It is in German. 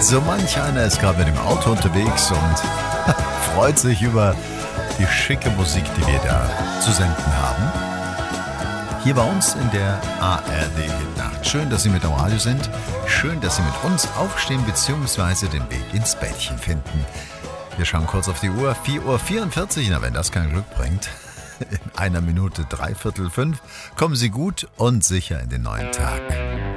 So manch einer ist gerade mit dem Auto unterwegs und freut sich über die schicke Musik, die wir da zu senden haben. Hier bei uns in der ARD Hitnacht. Schön, dass Sie mit am Radio sind. Schön, dass Sie mit uns aufstehen bzw. den Weg ins Bettchen finden. Wir schauen kurz auf die Uhr. 4:44 Uhr. Na, wenn das kein Glück bringt. In einer Minute 4:45 kommen Sie gut und sicher in den neuen Tag.